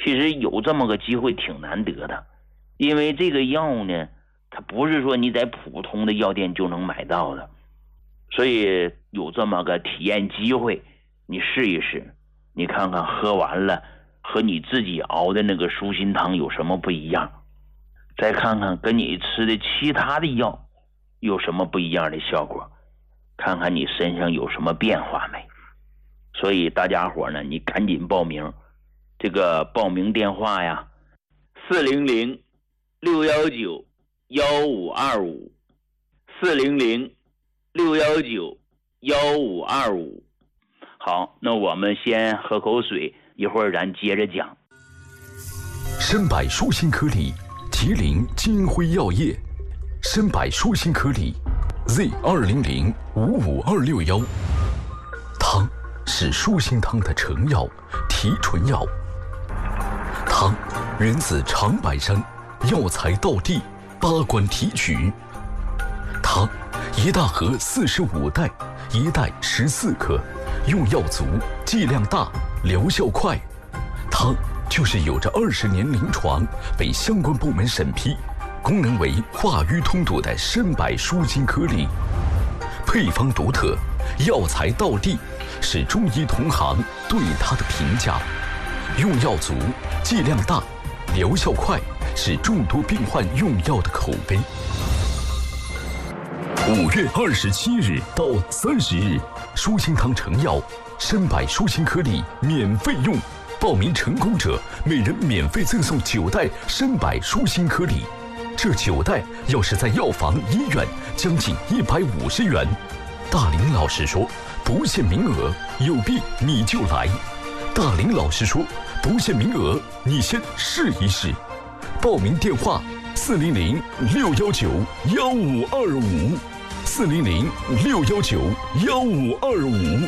其实有这么个机会挺难得的，因为这个药呢，它不是说你在普通的药店就能买到的，所以有这么个体验机会，你试一试，你看看喝完了和你自己熬的那个舒心汤有什么不一样，再看看跟你吃的其他的药有什么不一样的效果，看看你身上有什么变化没。所以大家伙呢，你赶紧报名，这个报名电话呀，400-619-1525，400-619-1525。好，那我们先喝口水，一会儿咱接着讲。 参百舒心颗粒，麒麟金辉药业，参百舒心颗粒 Z200-55261，汤是舒心汤的成药、提纯药。汤源自长白山，药材到地，八关提取。汤一大盒45袋，一袋14克，用药足，剂量大，疗效快。汤就是有着20年临床，被相关部门审批，功能为化瘀通堵的参百舒心颗粒。配方独特，药材到地，是中医同行对它的评价。用药足，剂量大，疗效快，是众多病患用药的口碑。5月27日到30日，舒心汤成药参百舒心颗粒免费用，报名成功者每人免费赠送9袋参百舒心颗粒。这9袋要是在药房、医院，将近150元。大林老师说，不限名额，有病你就来。大林老师说，不限名额，你先试一试。报名电话：400-619-1525，400-619-1525。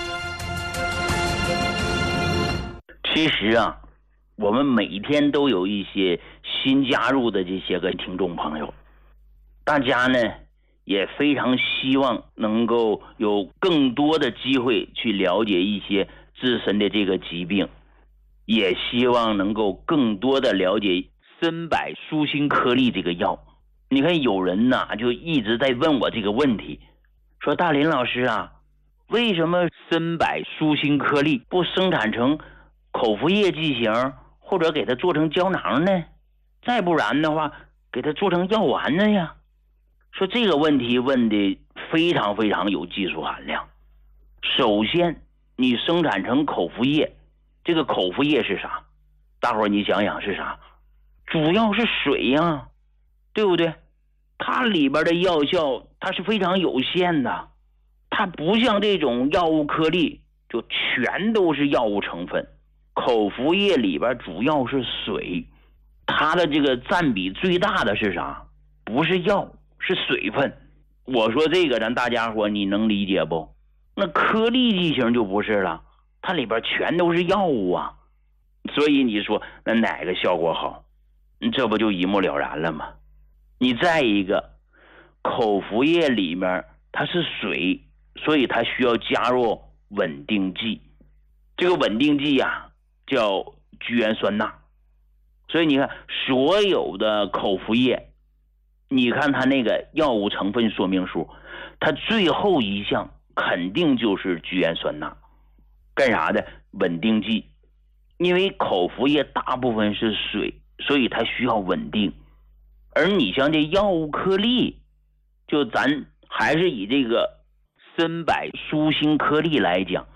其实啊，我们每天都有一些新加入的这些个听众朋友，大家呢也非常希望能够有更多的机会去了解一些自身的这个疾病，也希望能够更多的了解参百舒心颗粒这个药。你看有人呐就一直在问我这个问题，说大林老师啊，为什么参百舒心颗粒不生产成口服液剂型，或者给它做成胶囊呢？再不然的话，给它做成药丸子呀？说这个问题问的非常非常有技术含量。首先，你生产成口服液，这个口服液是啥？大伙儿你想想是啥？主要是水呀，对不对？它里边的药效它是非常有限的，它不像这种药物颗粒就全都是药物成分。口服液里边主要是水，它的这个占比最大的是啥？不是药，是水分。我说这个咱大家伙你能理解不？那颗粒剂型就不是了，它里边全都是药物啊。所以你说那哪个效果好？这不就一目了然了吗？你再一个，口服液里面它是水，所以它需要加入稳定剂。这个稳定剂啊叫聚氨酸钠。所以你看所有的口服液，你看它那个药物成分说明书，它最后一项肯定就是聚氨酸钠。干啥的？稳定剂。因为口服液大部分是水，所以它需要稳定。而你像这药物颗粒，就咱还是以这个参百舒心颗粒来讲，